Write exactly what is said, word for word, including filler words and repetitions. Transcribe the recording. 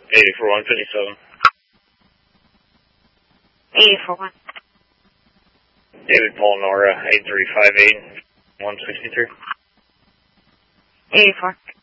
eighty-four one fifty-seven. eighty-four one. David Paul Nora, eight three five eight, one sixty-three. eighty-four.